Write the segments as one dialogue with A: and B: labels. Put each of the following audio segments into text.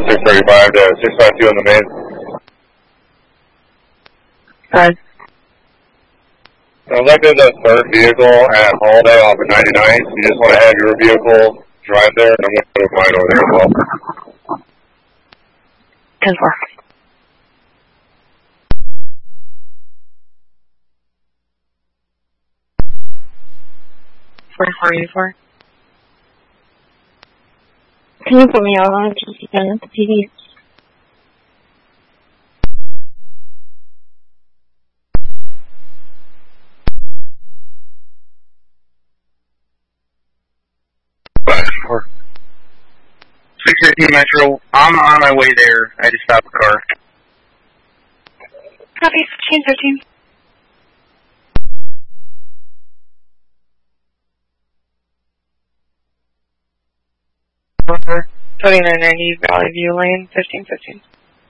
A: 635 to 652 on the main.
B: Alright.
A: Sounds like there's a third vehicle at Holiday off of 99. So you just want to have your vehicle drive there, and I'm going to put mine over there as well.
B: 10-4. 4484.
C: Can you put me out on it just again at the PD?
D: Or 615 Metro, I'm on my way there. I just stopped the car.
B: Copy, chain 13. Over 2990 Valley View Lane, 1515.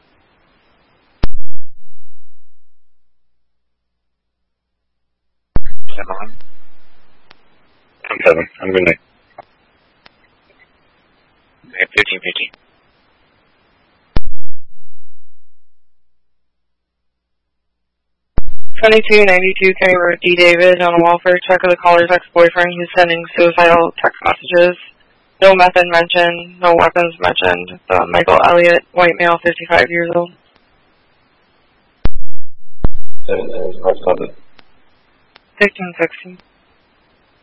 A: I'm 7. I'm good night.
D: 1550.
B: $22.92 County Road D. David on a welfare check of the caller's ex-boyfriend who's sending suicidal text messages. No method mentioned, no weapons mentioned. Michael Elliott, white male, 55 years old.
A: 1616.